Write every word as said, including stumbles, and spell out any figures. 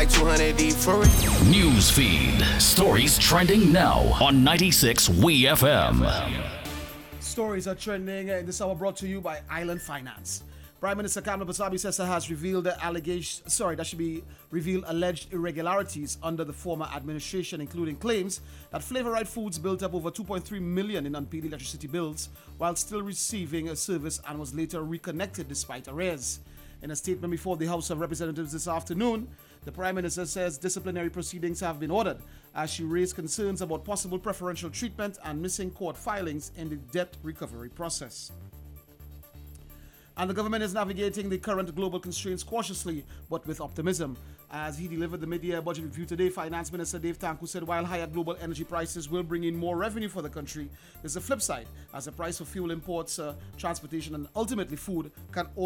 like two hundred deep for it. Newsfeed. Stories trending now on ninety-six W E F M. Stories are trending in this hour brought to you by Island Finance. Prime Minister Kamla Basabi-Sessa has revealed the allegation, sorry, that should be revealed alleged irregularities under the former administration, including claims that Flavor Right Foods built up over two point three million in unpaid electricity bills while still receiving a service and was later reconnected despite arrears. In a statement before the House of Representatives this afternoon, the Prime Minister says disciplinary proceedings have been ordered as she raised concerns about possible preferential treatment and missing court filings in the debt recovery process. And the government is navigating the current global constraints cautiously but with optimism. As he delivered the mid-year budget review today, Finance Minister Dave Tanku said while higher global energy prices will bring in more revenue for the country, there's a flip side as the price of fuel imports, uh, transportation and ultimately food can